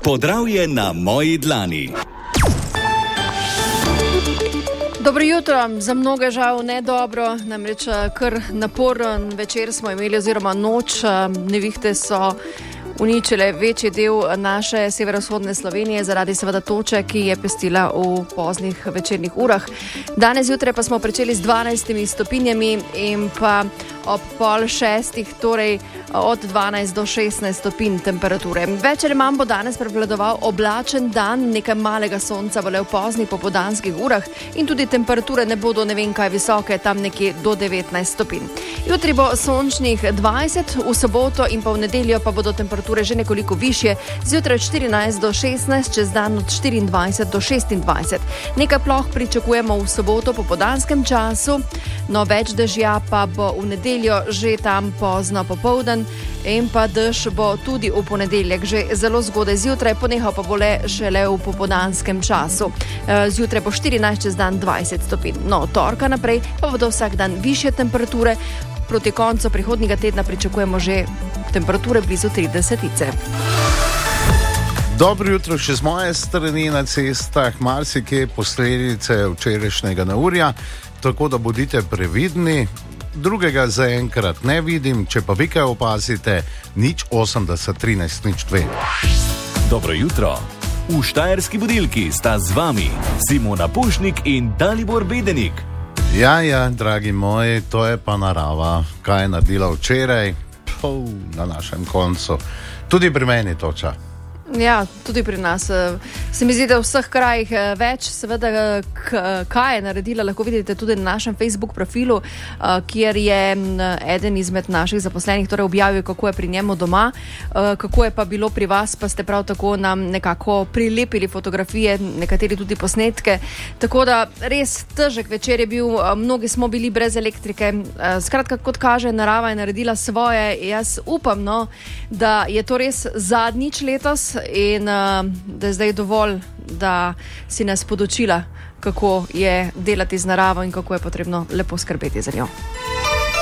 Podravje na moji dlani. Dobro jutro, za mnoge žal ne dobro, namreč kar naporen večer smo imeli oziroma noč, nevihte so uničile večji del naše severovzhodne Slovenije zaradi seveda toče, ki je pestila v poznih večernih urah. Danes zjutraj pa smo pričeli z 12 stopinjami in pa ob 5:30, torej od 12 do 16 stopinj temperature. Več ali manj bo danes prevladoval oblačen dan, nekaj malega sonca bo le v poznih popoldanskih urah in tudi temperature ne bodo ne vem kaj visoke, tam nekje do 19 stopinj. Jutri bo sončnih 20, v soboto in pa v nedeljo pa bodo temperature že nekoliko višje, zjutraj od 14 do 16, čez dan od 24 do 26. Nekaj ploh pričakujemo v soboto po popoldanskem času, no več dežja pa bo v nedeljo že tam pozno popoldan in pa dež bo tudi v ponedeljek že zelo zgodaj zjutraj, ponehal pa bo le šele v popoldanskem času. Zjutraj bo 14, čez dan 20 stopinj. No, od torka naprej pa bodo vsak dan višje temperature, proti koncu prihodnjega tedna pričakujemo že temperature blizu 30. Dobro jutro še z moje strani na cestah, marsikje posledice včerajšnjega neurja, tako da bodite previdni. Drugega zaenkrat ne vidim, če pa vi kaj opazite, 080 13 02. Dobro jutro. V Štajerski budilki sta z vami Simona Pušnik in Dalibor Bedenik. Ja, dragi moji, to je pa narava. Kaj je naredila včeraj? Na našem koncu. Tudi pri meni toča. Ja, tudi pri nas. Se mi zdi, da v vseh krajih več, seveda, kaj je naredila, lahko vidite tudi na našem Facebook profilu, kjer je eden izmed naših zaposlenih torej objavil, kako je pri njemu doma, kako je pa bilo pri vas, pa ste prav tako nam nekako prilepili fotografije, nekateri tudi posnetke. Tako da res težek večer je bil, mnogi smo bili brez elektrike. Skratka, kot kaže, narava je naredila svoje. Jaz upam, da je to res zadnjič letos in da je zdaj dovolj, da si nas podočila, kako je delati z naravo in kako je potrebno lepo skrbeti za njo.